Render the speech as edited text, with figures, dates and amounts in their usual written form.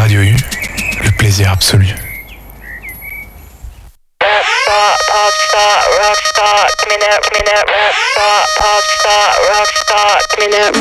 Radio U, le plaisir absolu. Rockstar, give me that, rockstar, pop star, rockstar, give me that.